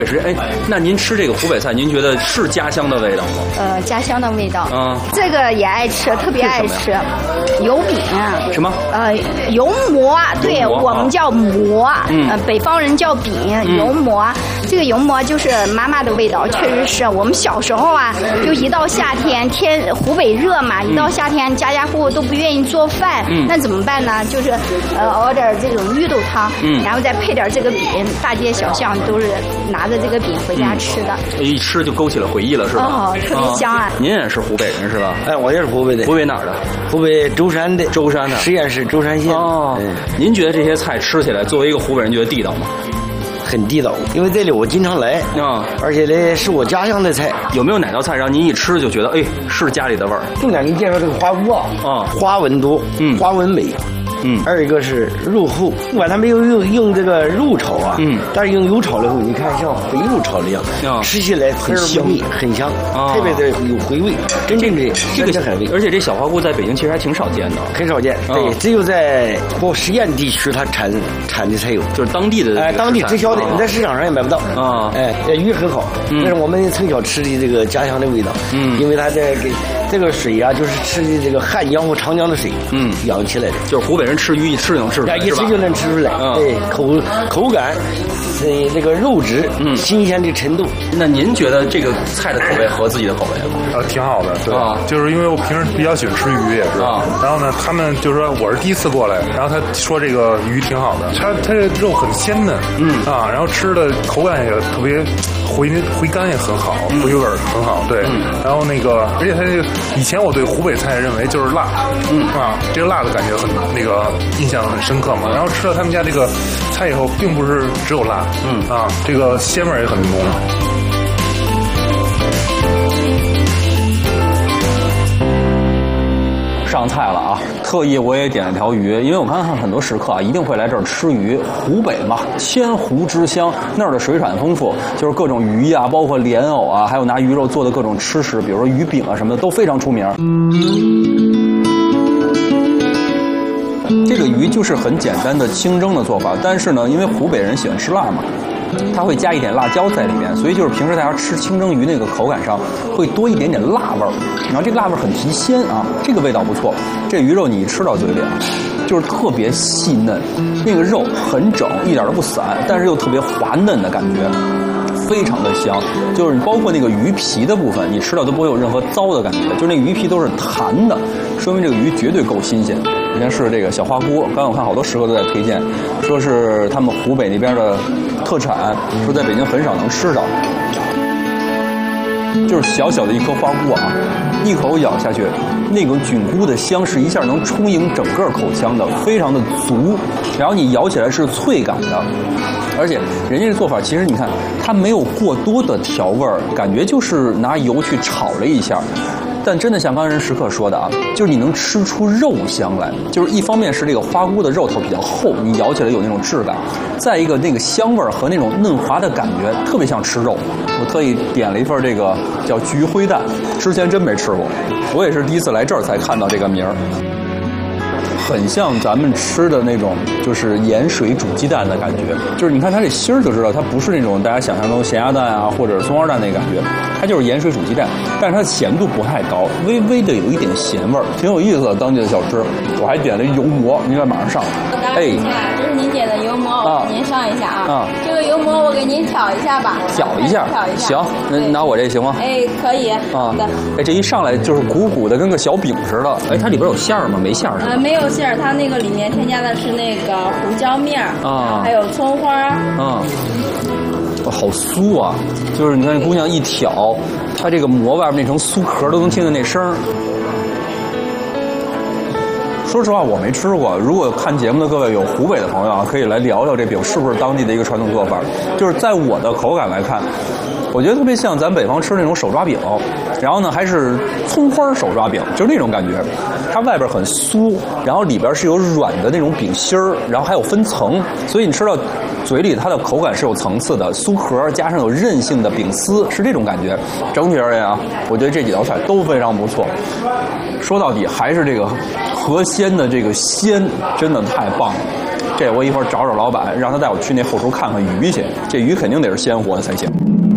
是哎，那您吃这个湖北菜，您觉得是家乡的味道吗？ 家乡的味道。 啊， 这个也爱吃，特别爱吃。油饼啊。 什么？ 油馍，对我们叫馍，北方人叫饼，油馍。这个油馍就是妈妈的味道，确实是我们小时候啊，就一到夏天，湖北热嘛，一到夏天家家户户都不愿意做饭，那怎么办呢？就是熬点这种绿豆汤，然后再配点这个饼，大街小巷都是拿着这个饼回家吃的， 一吃就勾起了回忆了，是吧？ 哦，特别香啊！ 您也是湖北人是吧？ 哎，我也是湖北的。 湖北哪儿的？ 湖北舟山的。 舟山的。 十堰市舟山县。 哦，您觉得这些菜吃起来，作为一个湖北人，觉得地道吗？ 很地道，因为这里我经常来啊， 而且呢是我家乡的菜。 有没有哪道菜让您一吃就觉得哎是家里的味儿？ 重点给你介绍这个花菇啊，花纹多，花纹美。二一个是肉厚，不管它没有用这个肉炒啊，但是用油炒了后，你看像肥肉炒的一样，吃起来很香，很香，特别的有回味，真正的这个海味。 而且这小花菇在北京其实还挺少见的， 很少见，对，只有在实验地区它产的才有， 就是当地的， 当地直销的，你在市场上也买不到啊， 鱼很好，这是我们从小吃的这个家乡的味道，因为它在给这个水啊，就是吃的这个汉江或长江的水，养起来的， 就是湖北人吃鱼一吃就能吃出来， 一吃就能吃出来，对，口感，这个肉质，新鲜的程度。 那您觉得这个菜的口味合自己的口味吗？ 挺好的，对，就是因为我平时比较喜欢吃鱼也是，然后呢，他们就是说我是第一次过来，然后他说这个鱼挺好的，它这肉很鲜嫩，然后吃的口感也特别回甘也很好，回味很好，对，然后那个，而且它这个以前我对湖北菜认为就是辣，这个辣的感觉很那个印象很深刻嘛，然后吃了他们家这个菜以后，并不是只有辣，这个鲜味也很浓。 上菜了啊！特意我也点了条鱼，因为我看很多食客啊一定会来这儿吃鱼。湖北嘛，千湖之乡，那儿的水产丰富，就是各种鱼呀，包括莲藕啊，还有拿鱼肉做的各种吃食，比如说鱼饼啊什么的，都非常出名。这个鱼就是很简单的清蒸的做法，但是呢，因为湖北人喜欢吃辣嘛，它会加一点辣椒在里面，所以就是平时大家吃清蒸鱼那个口感上会多一点点辣味儿，然后这个辣味儿很提鲜啊，这个味道不错。这鱼肉你一吃到嘴里啊，就是特别细嫩，那个肉很整，一点都不散，但是又特别滑嫩的感觉。非常的香，就是你包括那个鱼皮的部分，你吃到都不会有任何糟的感觉，就是那个鱼皮都是弹的，说明这个鱼绝对够新鲜。你看是这个小花菇，刚才我看好多食客都在推荐，说是他们湖北那边的特产，说在北京很少能吃到。就是小小的一颗花菇啊，一口咬下去，那种菌菇的香是一下能充盈整个口腔的，非常的足。然后你咬起来是脆感的，而且人家这做法其实你看，它没有过多的调味儿，感觉就是拿油去炒了一下。但真的像刚才食客说的啊，就是你能吃出肉香来，就是一方面是这个花菇的肉头比较厚，你咬起来有那种质感；再一个那个香味和那种嫩滑的感觉，特别像吃肉。我特意点了一份这个叫菊灰蛋，之前真没吃过，我也是第一次来这儿才看到这个名儿。很像咱们吃的那种，就是盐水煮鸡蛋的感觉。就是你看它这芯儿就知道，它不是那种大家想象中咸鸭蛋啊，或者是松花蛋那感觉，它就是盐水煮鸡蛋，但是它的咸度不太高，微微的有一点咸味儿，挺有意思的当地的小吃。我还点了油馍，应该马上上。 哎，这是您点的油馍，我给您上一下啊。这个油馍我给您挑一下吧。 挑一下。行，拿我这行吗？ 哎，可以。 好的。哎，这一上来就是鼓鼓的，跟个小饼似的。哎，它里边有馅儿吗？没馅儿是吧？ 没有馅儿，它那个里面添加的是那个胡椒面啊，还有葱花啊。 好酥啊！就是你看这姑娘一挑，它这个馍外面那层酥壳都能听见那声儿。说实话，我没吃过。如果看节目的各位有湖北的朋友啊，可以来聊聊这饼是不是当地的一个传统做法。就是在我的口感来看，我觉得特别像咱北方吃那种手抓饼，然后呢还是葱花手抓饼，就是那种感觉。它外边很酥，然后里边是有软的那种饼心儿，然后还有分层，所以你吃到嘴里它的口感是有层次的，酥壳加上有韧性的饼丝，是这种感觉。整体而言啊，我觉得这几道菜都非常不错。说到底还是这个河鲜的这个鲜真的太棒了。 这我一会儿找找老板，让他带我去那后厨看看鱼去。这鱼肯定得是鲜活的才行。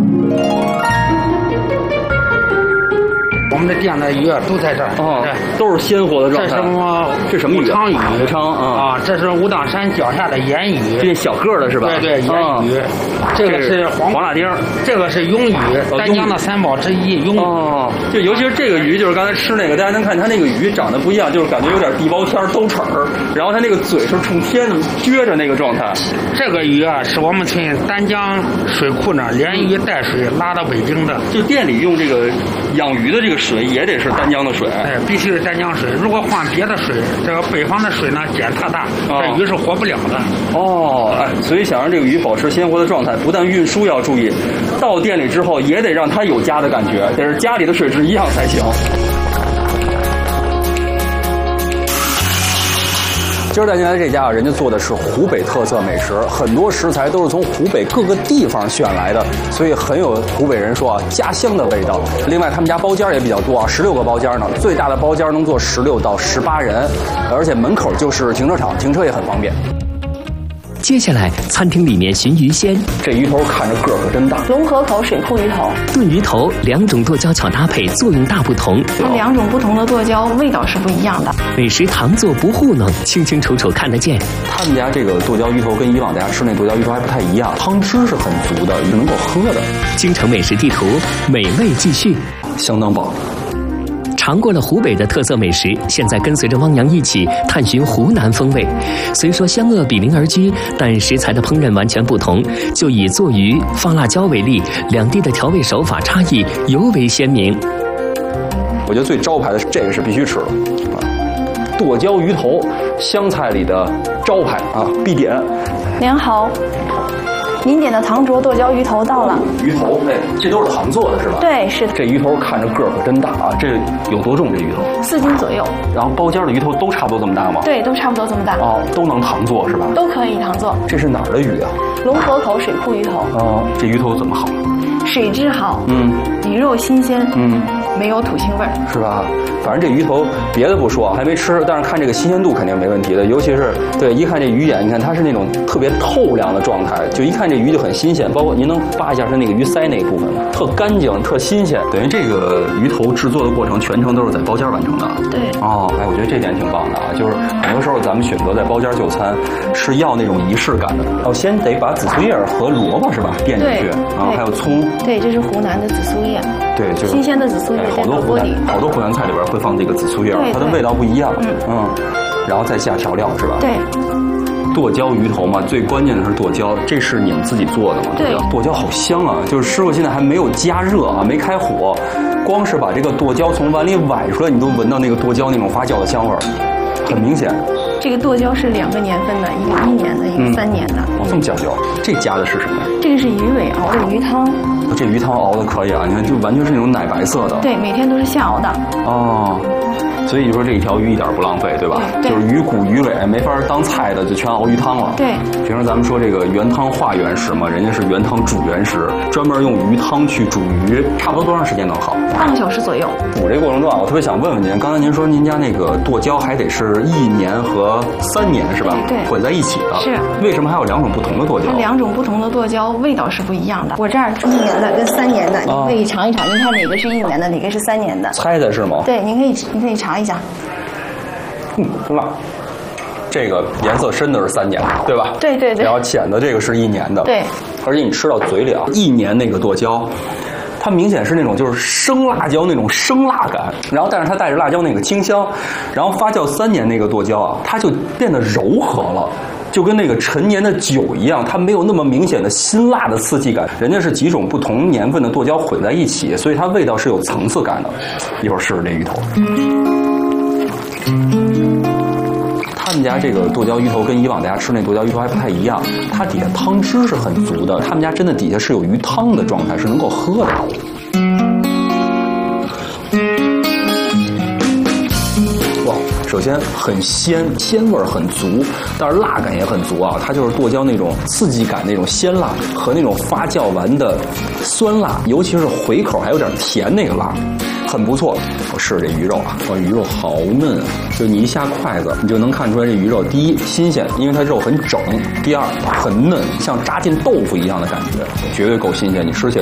我们的店的鱼都在这儿， 都是鲜活的状态。这什么鱼？ 昌鱼， 昌啊，这是武当山脚下的盐鱼， 这小个的是吧？ 对，盐鱼。这个是黄辣丁， 这个是鳙鱼，丹江的三宝之一，鳙鱼。 就尤其是这个鱼，就是刚才吃那个，大家能看它那个鱼长得不一样，就是感觉有点地包天兜齿儿，然后它那个嘴是冲天的撅着那个状态。 这个鱼啊，是我们从丹江水库呢连鱼带水拉到北京的。 就店里用这个养鱼的这个水也得是丹江的水， 必须是丹江水。如果换别的水，这个北方的水呢碱特大，这鱼是活不了的。 所以想让这个鱼保持鲜活的状态，不但运输要注意，到店里之后也得让它有家的感觉，得是家里的水质一样才行。今儿带进来这家人家做的是湖北特色美食，很多食材都是从湖北各个地方选来的，所以很有湖北人说家乡的味道。另外他们家包间也比较多16个包间呢，最大的包间能坐16到18人，而且门口就是停车场，停车也很方便。 接下来，餐厅里面寻鱼鲜， 这鱼头看着个儿可真大。 龙河口水库鱼头， 炖鱼头，2种剁椒巧搭配，作用大不同。 这2种不同的剁椒味道是不一样的。 美食糖做不糊弄，清清楚楚看得见。 他们家这个剁椒鱼头跟以往大家吃那剁椒鱼头还不太一样，汤汁是很足的，是能够喝的。 京城美食地图，美味继续， 相当棒。 尝过了湖北的特色美食，现在跟随着汪洋一起探寻湖南风味。虽说湘鄂比邻而居，但食材的烹饪完全不同。就以做鱼、放辣椒为例，两地的调味手法差异尤为鲜明。 我觉得最招牌的是这个是必须吃的，剁椒鱼头，湘菜里的招牌必点。 您好。您点的糖灼剁椒鱼头到了。 鱼头，这都是糖做的是吧？ 对，是的。 这鱼头看着个儿可真大啊！这有多重？这鱼头 4斤左右。 然后包间的鱼头都差不多这么大吗？ 对，都差不多这么大。 都能糖做是吧？ 都可以糖做。 这是哪儿的鱼啊？ 龙河口水库鱼头。 这鱼头怎么好？ 水质好，鱼肉新鲜，没有土腥味儿， 是吧？反正这鱼头别的不说还没吃，但是看这个新鲜度肯定没问题的，尤其是一看这鱼眼，你看它是那种特别透亮的状态，就一看这鱼就很新鲜，包括您能扒一下它那个鱼鳃那一部分，特干净特新鲜。等于这个鱼头制作的过程全程都是在包间完成的。 对。 我觉得这点挺棒的就是很多时候咱们选择在包间就餐是要那种仪式感的。先得把紫苏叶和萝卜是吧垫进去，还有葱。 对，这是湖南的紫苏叶。 对，就是新鲜的紫苏叶， 好多湖南菜里边会放这个紫苏叶，它的味道不一样。然后再下调料是吧？ 对。 剁椒鱼头嘛，最关键的是剁椒，这是你们自己做的吗？ 对。 剁椒好香啊！就是师傅现在还没有加热没开火，光是把这个剁椒从碗里崴出来，你都闻到那个剁椒那种发酵的香味儿，很明显。 这个剁椒是2个年份的，一个1年的，一个3年的。 这么讲究。这加的是什么呀？ 这个是鱼尾熬的鱼汤。 这鱼汤熬的可以啊，你看就完全是那种奶白色的。 对，每天都是现熬的。 所以你说这一条鱼一点不浪费，对吧？ 对。 就是鱼骨鱼尾没法当菜的，就全熬鱼汤了。 对。 平时咱们说这个原汤化原食嘛，人家是原汤煮原食，专门用鱼汤去煮鱼，差不多多长时间能好 ？8个小时左右。 煮这过程中我特别想问问您，刚才您说您家那个剁椒还得是1年和3年是吧？ 对。 混在一起的。 是。 为什么还有2种不同的剁椒 ？2种不同的剁椒味道是不一样的。我这儿1年的跟3年的，你可以尝一尝，您看哪个是1年的，哪个是3年的？ 猜的是吗？ 对，您可以尝一下。 真辣。这个颜色深的是3年的，对吧？ 对。 然后浅的这个是1年的。 对。 而且你吃到嘴里1年那个剁椒，它明显是那种就是生辣椒那种生辣感，然后但是它带着辣椒那个清香，然后发酵3年那个剁椒它就变得柔和了。就跟那个陈年的酒一样，它没有那么明显的辛辣的刺激感。人家是几种不同年份的剁椒混在一起，所以它味道是有层次感的。一会儿试试这鱼头。他们家这个剁椒鱼头跟以往大家吃那剁椒鱼头还不太一样，它底下汤汁是很足的。他们家真的底下是有鱼汤的状态，是能够喝的。 首先很鲜味很足，但是辣感也很足啊。它就是剁椒那种刺激感，那种鲜辣和那种发酵完的酸辣，尤其是回口还有点甜那个辣。很不错，我试试这鱼肉啊，哇，鱼肉好嫩啊！就你一下筷子，你就能看出来这鱼肉，第一新鲜，因为它肉很整；第二很嫩，像炸进豆腐一样的感觉，绝对够新鲜。你吃起来